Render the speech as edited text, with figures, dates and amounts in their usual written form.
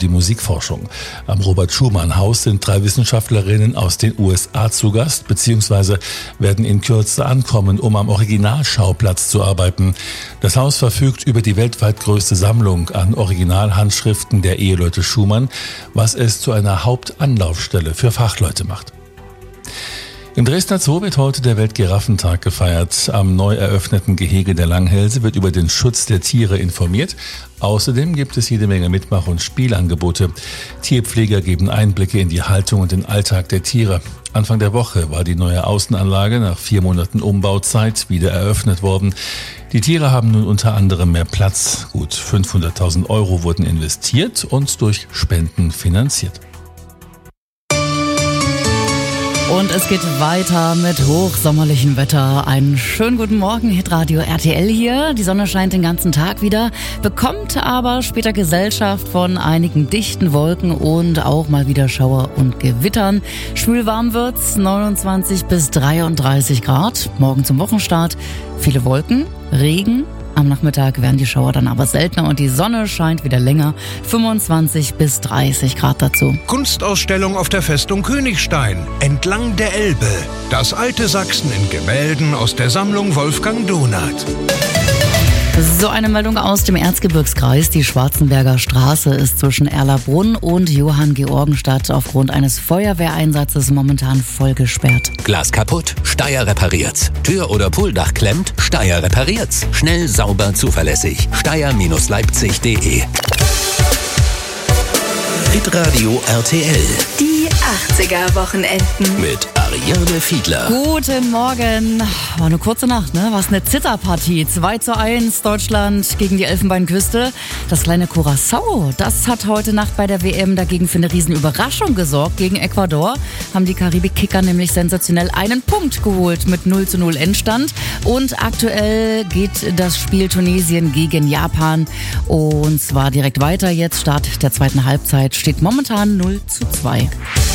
die Musikforschung. Am Robert-Schumann-Haus sind 3 Wissenschaftlerinnen aus den USA zu Gast, beziehungsweise werden in Kürze ankommen, um am Originalschauplatz zu arbeiten. Das Haus verfügt über die weltweit größte Sammlung an Originalhandschriften der Eheleute Schumann, was es zu einer Hauptanlaufstelle für Fachleute macht. Im Dresdner Zoo wird heute der Weltgiraffentag gefeiert. Am neu eröffneten Gehege der Langhälse wird über den Schutz der Tiere informiert. Außerdem gibt es jede Menge Mitmach- und Spielangebote. Tierpfleger geben Einblicke in die Haltung und den Alltag der Tiere. Anfang der Woche war die neue Außenanlage nach 4 Monaten Umbauzeit wieder eröffnet worden. Die Tiere haben nun unter anderem mehr Platz. Gut 500.000 € wurden investiert und durch Spenden finanziert. Und es geht weiter mit hochsommerlichem Wetter. Einen schönen guten Morgen, Hitradio RTL hier. Die Sonne scheint den ganzen Tag wieder, bekommt aber später Gesellschaft von einigen dichten Wolken und auch mal wieder Schauer und Gewittern. Schwülwarm wird's, 29 bis 33 Grad. Morgen zum Wochenstart viele Wolken, Regen. Am Nachmittag werden die Schauer dann aber seltener und die Sonne scheint wieder länger. 25 bis 30 Grad dazu. Kunstausstellung auf der Festung Königstein, entlang der Elbe. Das alte Sachsen in Gemälden aus der Sammlung Wolfgang Donath. So eine Meldung aus dem Erzgebirgskreis. Die Schwarzenberger Straße ist zwischen Erlabrunn und Johanngeorgenstadt aufgrund eines Feuerwehreinsatzes momentan voll gesperrt. Glas kaputt? Steyr repariert's. Tür oder Pooldach klemmt? Steyr repariert's. Schnell, sauber, zuverlässig. Steyr-Leipzig.de. Hitradio RTL. Die 80er-Wochenenden. Mit Ariane Fiedler. Guten Morgen. War eine kurze Nacht, ne? War es eine Zitterpartie. 2:1 Deutschland gegen die Elfenbeinküste. Das kleine Curaçao, das hat heute Nacht bei der WM dagegen für eine riesen Überraschung gesorgt. Gegen Ecuador haben die Karibik-Kicker nämlich sensationell einen Punkt geholt mit 0:0 Endstand. Und aktuell geht das Spiel Tunesien gegen Japan. Und zwar direkt weiter jetzt. Start der zweiten Halbzeit steht momentan 0:2.